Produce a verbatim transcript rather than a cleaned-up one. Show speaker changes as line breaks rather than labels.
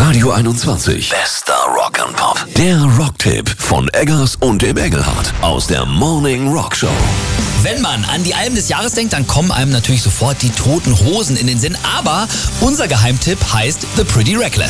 Radio einundzwanzig. Bester Rock and Pop. Der Rocktipp von Eggers und dem Engelhardt aus der Morning Rock Show.
Wenn man an die Alben des Jahres denkt, dann kommen einem natürlich sofort die Toten Hosen in den Sinn. Aber unser Geheimtipp heißt The Pretty Reckless.